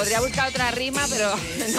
Podría buscar otra rima, pero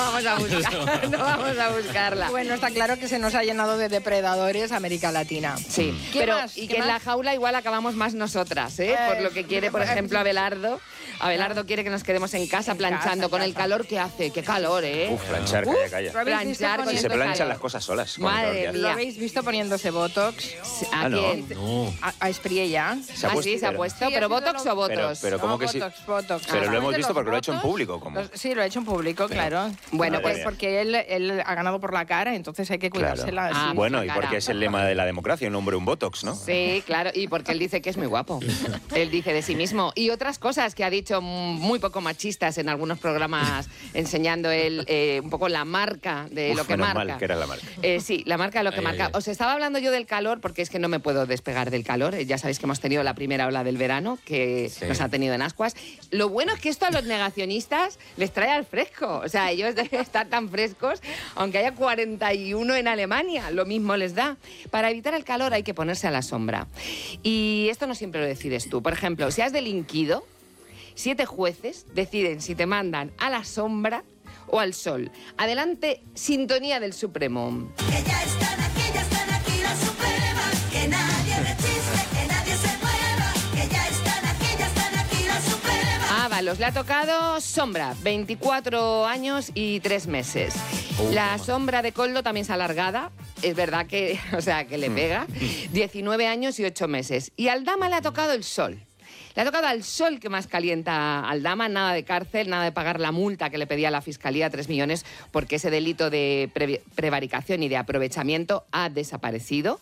no vamos a buscarla. Bueno, está claro que se nos ha llenado de depredadores América Latina. Sí, pero y que en la jaula igual acabamos más nosotras, ¿eh? Por lo que quiere, por ejemplo, Abelardo. Abelardo quiere que nos quedemos en casa planchando con el calor que hace. ¡Qué calor, eh! Uf, planchar, calla. Planchar con Se planchan las cosas solas. Madre mía. ¿Lo habéis visto poniéndose Botox? ¿A quién? No. A Espriella. Se ha puesto, sí, se ha puesto. ¿Pero Botox o Botox? Pero ¿cómo que sí? Botox. Pero lo hemos ¿Solamente visto los porque lo ha hecho en botox? público. ¿Cómo? Sí, lo ha hecho en público, claro. Bueno, pues mía. porque él ha ganado por la cara, entonces hay que cuidársela. Ah, Sí. Bueno, y cara. porque es el lema de la democracia, un hombre, un Botox, ¿no? Sí, claro, y porque él dice que es muy guapo. Él dice de sí mismo. Y otras cosas que ha dicho muy poco machistas en algunos programas, enseñando él un poco la marca de lo que menos marca. mal que era la marca. Sí, la marca de lo que marca. Os estaba hablando yo del calor porque es que no me puedo despegar del calor. Ya sabéis que hemos tenido la primera ola del verano que nos ha tenido en ascuas. Lo bueno es que esto a los negacionistas les trae al fresco. O sea, ellos deben estar tan frescos, aunque haya 41 en Alemania, lo mismo les da. Para evitar el calor hay que ponerse a la sombra. Y esto no siempre lo decides tú. Por ejemplo, si has delinquido, 7 jueces deciden si te mandan a la sombra o al sol. Adelante, sintonía del Supremo. Que ya están aquí las supremas, que nadie resiste, que nadie se mueva, que ya están aquí las supremas. Ábalos, le ha tocado sombra, 24 años y 3 meses. La sombra de Koldo también es alargada, es verdad que, o sea, que le pega, 19 años y 8 meses. Y a Aldama le ha tocado el sol. Le ha tocado al sol que más calienta a Aldama, nada de cárcel, nada de pagar la multa que le pedía la Fiscalía, 3 millones, porque ese delito de prevaricación y de aprovechamiento ha desaparecido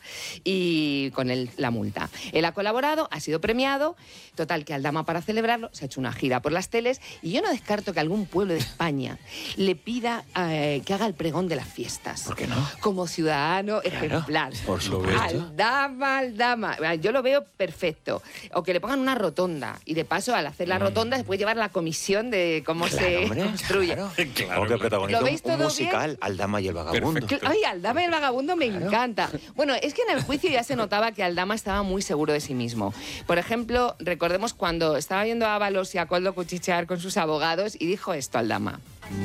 y con él la multa. Él ha colaborado, ha sido premiado, total que Aldama para celebrarlo se ha hecho una gira por las teles y yo no descarto que algún pueblo de España le pida que haga el pregón de las fiestas. ¿Por qué no? Como ciudadano ejemplar. por supuesto. Aldama. Yo lo veo perfecto. O que le pongan una rotonda y de paso al hacer la rotonda se puede llevar la comisión de cómo se construye. Claro. O que protagoniza ¿Lo veis un todo musical, Aldama y el vagabundo. Ay, Aldama y el vagabundo me encanta. Bueno, es que en el juicio ya se notaba que Aldama estaba muy seguro de sí mismo. Por ejemplo, recordemos cuando estaba viendo a Ábalos y a Koldo cuchichear con sus abogados y dijo esto Aldama.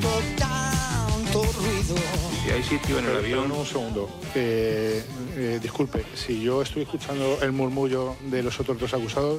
Si hay sitio en el avión... Perdón un segundo. Disculpe, si yo estoy escuchando el murmullo de los otros dos acusados,